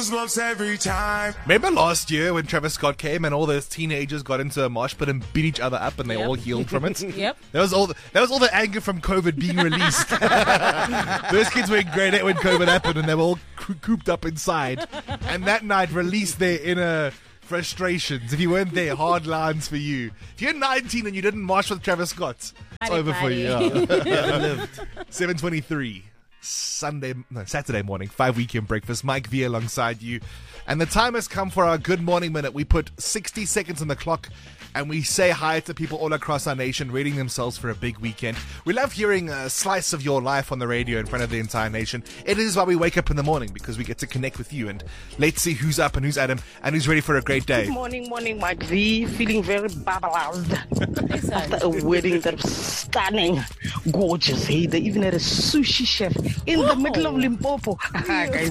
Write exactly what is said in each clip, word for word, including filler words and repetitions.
Every time. Remember last year when Travis Scott came and all those teenagers got into a mosh pit and beat each other up and they Yep. all healed from it? Yep. That was all. The, that was all the anger from COVID being released. Those kids were in grade eight when COVID happened and they were all coo- cooped up inside. And that night released their inner frustrations. If you weren't there, hard lines for you. If you're nineteen and you didn't march with Travis Scott, it's Party, over for you. party. Yeah. seven twenty-three. Sunday, no, Saturday morning, five weekend breakfast. Mike V alongside you. And the time has come for our Good Morning Minute. We put sixty seconds on the clock and we say hi to people all across our nation, readying themselves for a big weekend. We love hearing a slice of your life on the radio in front of the entire nation. It is why we wake up in the morning, because we get to connect with you. And let's see who's up and who's Adam and who's ready for a great day. Good morning, morning, Mike V. Feeling very bubbled after a wedding that was stunning, gorgeous. Hey, they even had a sushi chef in the middle of Limpopo. Guys,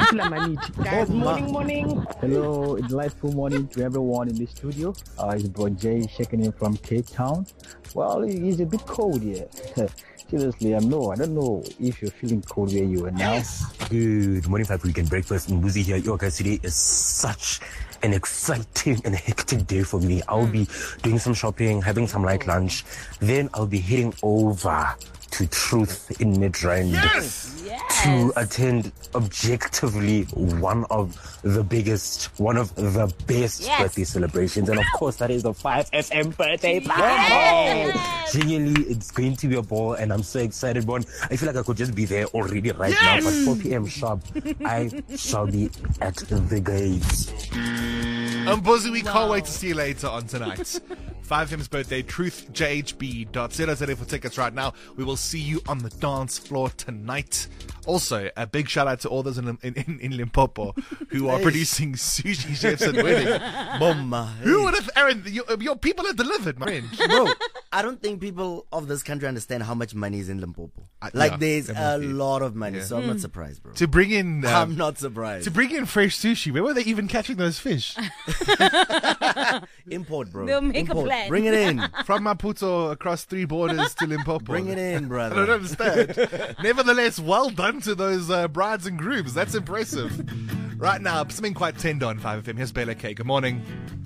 Guys, morning, morning. Hello, delightful morning to everyone in the studio. Uh, it's Bro Jay checking in from Cape Town. Well, it's a bit cold here. Seriously, I know. I don't know if you're feeling cold where you are now. Good morning, five weekend breakfast. Mbuzi here. Yo, guys, today is such an exciting and hectic day for me. I'll be doing some shopping, having some light lunch. Then I'll be heading over to Truth in Midrand Yes! to attend objectively one of the biggest, one of the best Yes. birthday celebrations. And of course, that is the five F M birthday party. Yes. Genuinely, it's going to be a ball, and I'm so excited, Bon. I feel like I could just be there already right Yes. now. But four p.m. sharp, I shall be at the gates. Um, Buzzy, we can't wait to see you later on tonight. five M's birthday, truth j h b dot co dot za for tickets right now. We will see you on the dance floor tonight. Also, a big shout out to all those in, in, in, in Limpopo who are producing sushi chefs at wedding. Bomba. Who would have, Aaron, your, your people are delivered, my friend. Bro, I don't think people of this country understand how much money is in Limpopo. Uh, Like, yeah, there's there a must be. lot of money, Yeah. so I'm not surprised, bro. To bring in, um, I'm not surprised. to bring in fresh sushi, where were they even catching those fish? Import, bro. They'll make a Import. plan. Bring it in. From Maputo across three borders to Limpopo. Bring it in, I brother. don't understand. Nevertheless, well done to those uh, brides and grooms. That's impressive. Right now, something quite tender on five F M. Here's Bella K. Good morning.